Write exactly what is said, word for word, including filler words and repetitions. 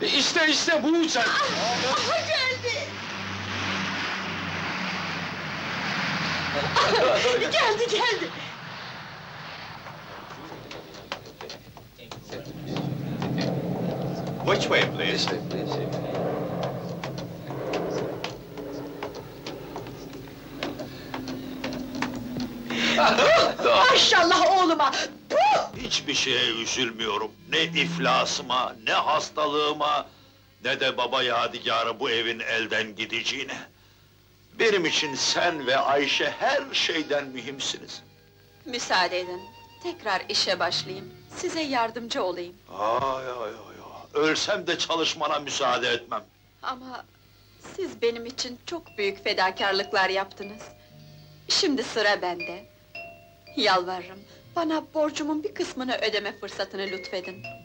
İşte işte bu uçak! Aha geldi! geldi geldi! Which way, please? Maşallah oğluma! Puh! Hiçbir şeye üzülmüyorum. Ne iflasıma, ne hastalığıma, ne de baba yadigarı bu evin elden gideceğine. Benim için sen ve Ayşe her şeyden mühimsiniz. Müsaade edin, tekrar işe başlayayım. Size yardımcı olayım. Ay ay ay ay! Ölsem de çalışmana müsaade etmem. Ama siz benim için çok büyük fedakarlıklar yaptınız. Şimdi sıra bende. Yalvarırım, bana borcumun bir kısmını ödeme fırsatını lütfedin.